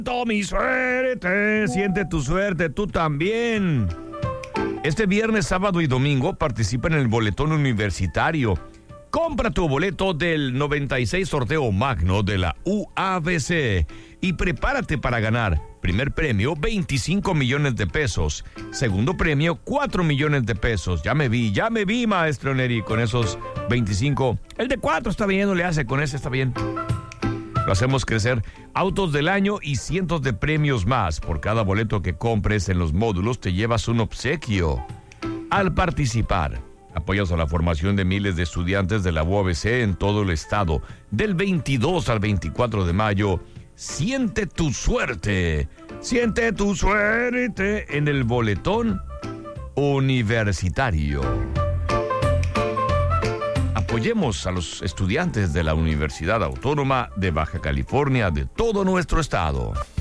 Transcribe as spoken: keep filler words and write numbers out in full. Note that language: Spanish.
Mi suerte, siente tu suerte, tú también. Este viernes, sábado y domingo participa en el boletón universitario. Compra tu boleto del noventa y seis sorteo magno de la U A B C y prepárate para ganar. Primer premio, veinticinco millones de pesos. Segundo premio, cuatro millones de pesos. Ya me vi, ya me vi, maestro Neri, con esos veinticinco. El de cuatro está bien, no le hace, con ese está bien. Lo hacemos crecer. Autos del año y cientos de premios más. Por cada boleto que compres en los módulos te llevas un obsequio. Al participar, apoyas a la formación de miles de estudiantes de la U A B C en todo el estado. Del veintidós al veinticuatro de mayo, siente tu suerte. Siente tu suerte en el boletón universitario. Apoyemos a los estudiantes de la Universidad Autónoma de Baja California de todo nuestro estado.